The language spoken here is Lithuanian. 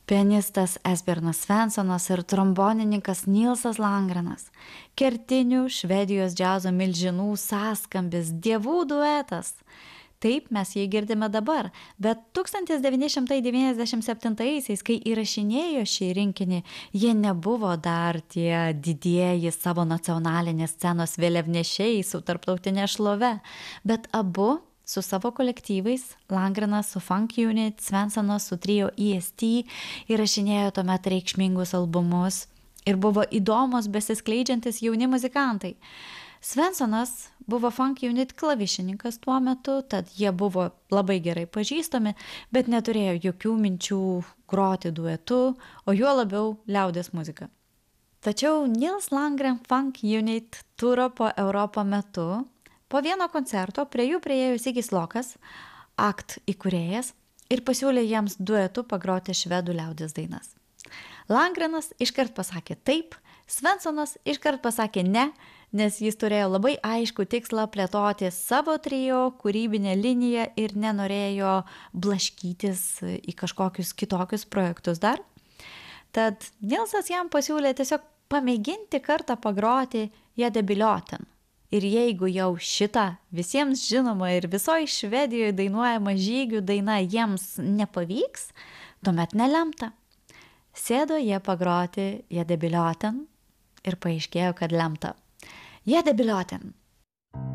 pianistas Esbjørnas Svensonas ir trombonininkas Nilsas Langrenas, kertinių Švedijos džiazo milžinų sąskambis, dievų duetas. Taip mes jį girdime dabar, bet 1997-aisiais, kai įrašinėjo šį rinkinį, jie nebuvo dar tie didieji savo nacionalinės scenos vėliavnešiai su tarptautinė šlove, bet abu su savo kolektyvais, Langrenas su Funk Unit, Svensonas su trio EST, įrašinėjo tuomet reikšmingus albumus ir buvo įdomus besiskleidžiantis jauni muzikantai. Svensonas buvo Funk Unit klavišininkas tuo metu, tad jie buvo labai gerai pažįstami, bet neturėjo jokių minčių groti duetu, o juo labiau liaudies muziką. Tačiau Nils Langren Funk Unit turo po Europą metu, po vieno koncerto prie jų priėjo Sigis Lokas, ACT įkūrėjas, ir pasiūlė jiems duetu pagroti švedų liaudies dainas. Langrenas iškart pasakė taip, Svensonas iškart pasakė ne, nes jis turėjo labai aišku tikslą plėtoti savo trio kūrybinę liniją ir nenorėjo blaškytis į kažkokius kitokius projektus dar. Tad Nilsas jam pasiūlė tiesiog pamėginti kartą pagroti Jedebilioten. Ir jeigu jau šita visiems žinoma ir visoje Švedijoje dainuojama žygių daina jiems nepavyks, tuomet nelemta. Sėdo jie pagroti Jedebilioten ir paaiškėjo, kad lemta. Jedebilioten